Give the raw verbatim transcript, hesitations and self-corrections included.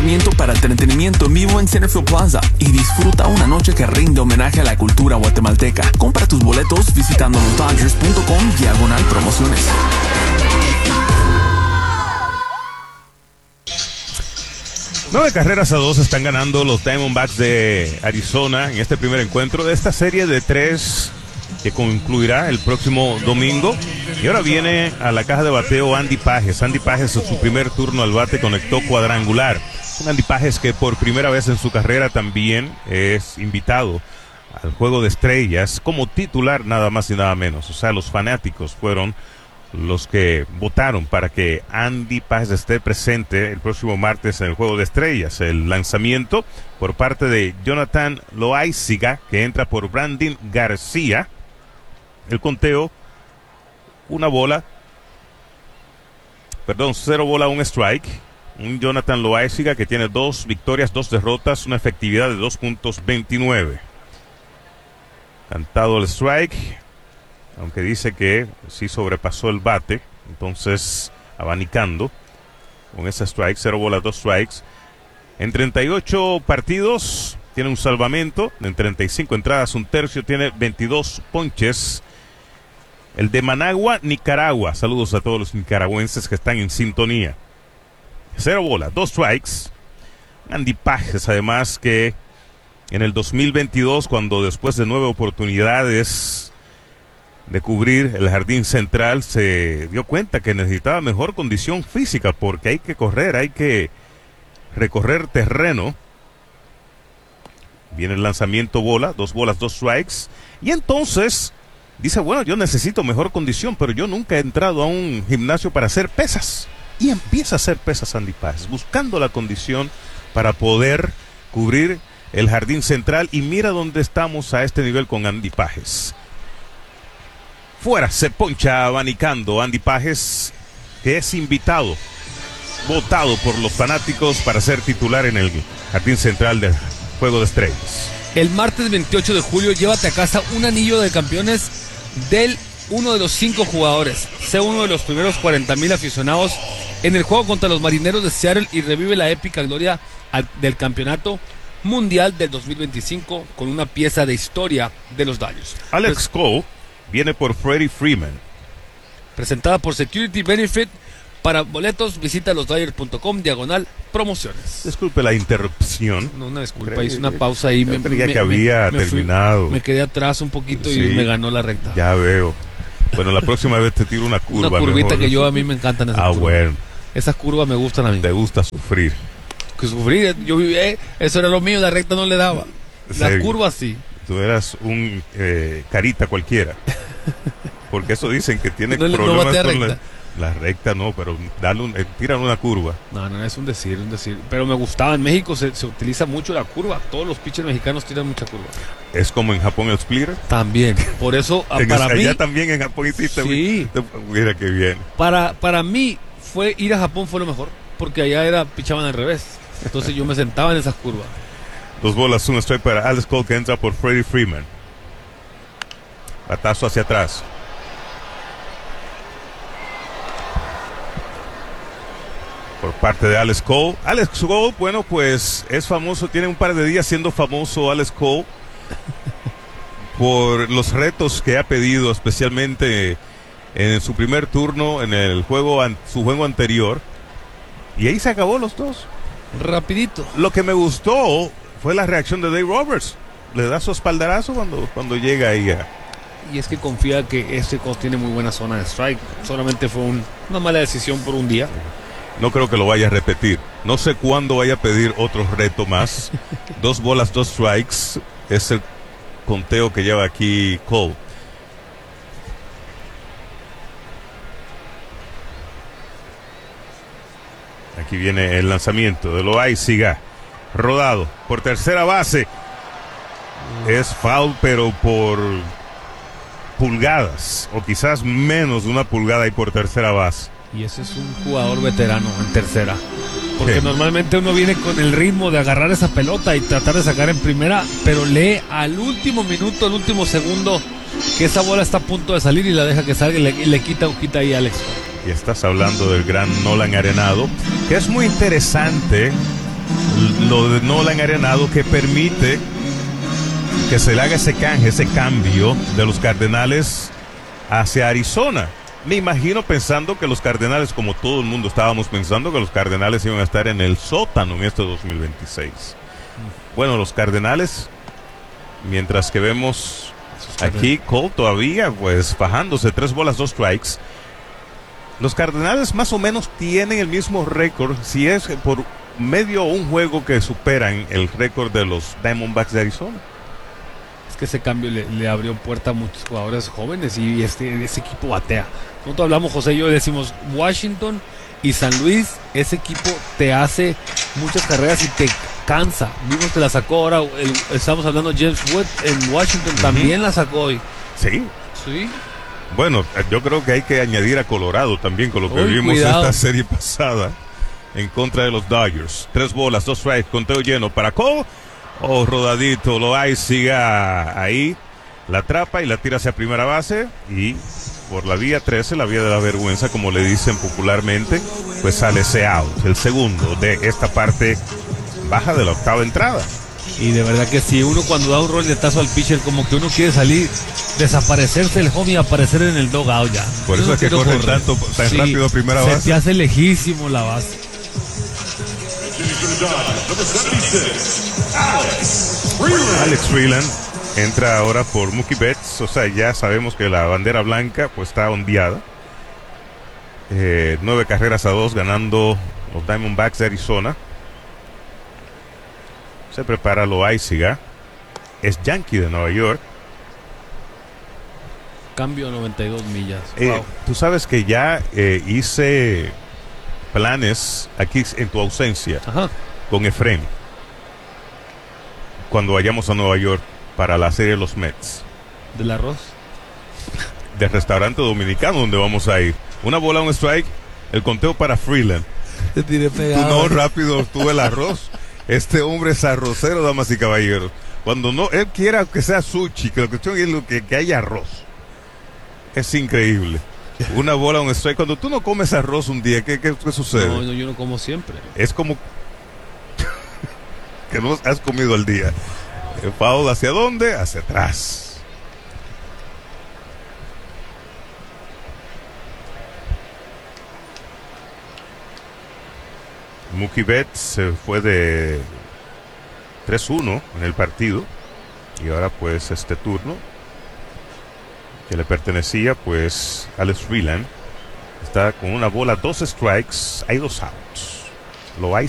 lanzamiento para entretenimiento en vivo en Centerfield Plaza y disfruta una noche que rinde homenaje a la cultura guatemalteca. Compra tus boletos visitando los dodgers punto com diagonal promociones. Nueve carreras a dos están ganando los Diamondbacks de Arizona en este primer encuentro de esta serie de tres que concluirá el próximo domingo. Y ahora viene a la caja de bateo Andy Pages. Andy Pages en su primer turno al bate conectó cuadrangular. Un Andy Pages que por primera vez en su carrera también es invitado al Juego de Estrellas como titular, nada más y nada menos. O sea, los fanáticos fueron los que votaron para que Andy Pages esté presente el próximo martes en el Juego de Estrellas. El lanzamiento por parte de Jonathan Loáisiga, que entra por Brandon García. El conteo, una bola, perdón, cero bola, un strike. Un Jonathan Loáisiga que tiene dos victorias, dos derrotas, una efectividad de dos punto veintinueve. Cantado el strike, aunque dice que sí sobrepasó el bate, entonces abanicando con ese strike, cero bolas, dos strikes. En treinta y ocho partidos tiene un salvamento, en treinta y cinco entradas, un tercio, tiene veintidós ponches. El de Managua, Nicaragua. Saludos a todos los nicaragüenses que están en sintonía. Cero bolas, dos strikes. Andy Pages, además, que en el dos mil veintidós, cuando después de nueve oportunidades de cubrir el jardín central, se dio cuenta que necesitaba mejor condición física, porque hay que correr, hay que recorrer terreno. Viene el lanzamiento bola, dos bolas, dos strikes. Y entonces dice, bueno, yo necesito mejor condición, pero yo nunca he entrado a un gimnasio para hacer pesas. Y empieza a hacer pesas Andy Pages, buscando la condición para poder cubrir el jardín central. Y mira dónde estamos a este nivel con Andy Pages. Fuera, se poncha abanicando Andy Pages, que es invitado, votado por los fanáticos para ser titular en el jardín central del Juego de Estrellas. El martes veintiocho de julio, llévate a casa un anillo de campeones del uno de los cinco jugadores. Sé uno de los primeros cuarenta mil aficionados en el juego contra los Marineros de Seattle y revive la épica gloria al, del campeonato mundial del dos mil veinticinco con una pieza de historia de los Dodgers. Alex Cole viene por Freddie Freeman. Presentada por Security Benefit. Para boletos, visita los dodgers punto com diagonal promociones. Disculpe la interrupción. No, una disculpa, hice una pausa ahí. Me creía que había me terminado. Fui, me quedé atrás un poquito sí, y me ganó la recta. Ya veo. Bueno, la próxima vez te tiro una curva. Una curvita mejor. que yo a mí me encantan esas Ah, curvas. bueno. Esas curvas me gustan a mí. Te gusta sufrir. Que sufrir, yo vivía, eh, eso era lo mío, la recta no le daba. Las sí. curvas sí. Tú eras un eh, carita cualquiera. Porque eso dicen que tiene no, problemas no con recta. la, la recta, no, pero dale un, eh, tiran una curva. No, no, es un decir, un decir. Pero me gustaba, en México se, se utiliza mucho la curva. Todos los pitchers mexicanos tiran mucha curva. Es como en Japón el splitter. También, por eso en para esa, mí. Allá también en Japón hiciste. Sí. Mira qué bien. Para, para mí fue ir a Japón fue lo mejor, porque allá era pichaban al revés. Entonces yo me sentaba en esas curvas. Dos bolas, un strike para Alex Cole, que entra por Freddie Freeman. Batazo hacia atrás. Por parte de Alex Cole. Alex Cole, bueno, pues es famoso, tiene un par de días siendo famoso Alex Cole por los retos que ha pedido, especialmente en su primer turno en el juego, su juego anterior. Y ahí se acabó los dos. Rapidito. Lo que me gustó fue la reacción de Dave Roberts. Le da su espaldarazo cuando, cuando llega ahí a... Y es que confía que este coach tiene muy buena zona de strike. Solamente fue un, una mala decisión por un día. No creo que lo vaya a repetir. No sé cuándo vaya a pedir otro reto más. Dos bolas, dos strikes. Es el conteo que lleva aquí Cole. Aquí viene el lanzamiento de Loáisiga. Rodado por tercera base. Es foul, pero por pulgadas. O quizás menos de una pulgada y por tercera base. Y ese es un jugador veterano en tercera. Porque sí, normalmente uno viene con el ritmo de agarrar esa pelota y tratar de sacar en primera, pero lee al último minuto, al último segundo, que esa bola está a punto de salir y la deja que salga y le, y le quita un quita ahí a Alex. Y estás hablando del gran Nolan Arenado, que es muy interesante lo de Nolan Arenado, que permite que se le haga ese canje, ese cambio de los Cardenales hacia Arizona. Me imagino pensando que los Cardenales, como todo el mundo estábamos pensando, que los Cardenales iban a estar en el sótano en este dos mil veintiséis. Bueno, los Cardenales, mientras que vemos aquí Cole todavía pues bajándose tres bolas, dos strikes. Los Cardenales más o menos tienen el mismo récord, si es por medio un juego que superan el récord de los Diamondbacks de Arizona. Es que ese cambio le, le abrió puerta a muchos jugadores jóvenes y este, ese equipo batea. Nosotros hablamos, José y yo, decimos Washington y San Luis, ese equipo te hace muchas carreras y te cansa. Vimos que la sacó ahora, el, estamos hablando de James Wood en Washington, uh-huh. También la sacó hoy. Sí. Sí. Bueno, yo creo que hay que añadir a Colorado también con lo que Uy, vimos cuidado. Esta serie pasada en contra de los Dodgers. Tres bolas, dos strikes, conteo lleno para Cole. Oh, rodadito, lo hay, siga ahí, la atrapa y la tira hacia primera base y por la vía trece, la vía de la vergüenza, como le dicen popularmente, pues sale ese out, el segundo de esta parte baja de la octava entrada. Y de verdad que si uno cuando da un roletazo al pitcher, como que uno quiere salir, desaparecerse el home y aparecer en el dugout ya. Por eso no es que corre tanto, tan sí, rápido a primera se base. Se te hace lejísimo la base. Alex Freeland entra ahora por Mookie Betts, o sea, ya sabemos que la bandera blanca pues está ondeada. Eh, nueve carreras a dos ganando los Diamondbacks de Arizona. Se prepara Loaiziga, es Yankee de Nueva York. Cambio noventa y dos millas. Eh, wow. Tú sabes que ya eh, hice planes aquí en tu ausencia. Ajá. Con Efraín cuando vayamos a Nueva York para la serie de los Mets. ¿Del arroz? Del restaurante dominicano donde vamos a ir. Una bola, un strike, el conteo para Freeland. Te tiré pegado. Tú no, rápido tuve el arroz. Este hombre es arrocero, damas y caballeros. Cuando no, él quiera que sea sushi, que la cuestión es lo que, que haya arroz. Es increíble. Una bola, un strike. Cuando tú no comes arroz un día, ¿qué, qué, qué sucede? No, no, yo no como siempre. Es como que no has comido al día. El foul, ¿hacia dónde? Hacia atrás. Mookie Betts se fue de tres uno en el partido y ahora pues este turno que le pertenecía pues a Alex Freeland está con una bola, dos strikes, hay dos outs. Lo hay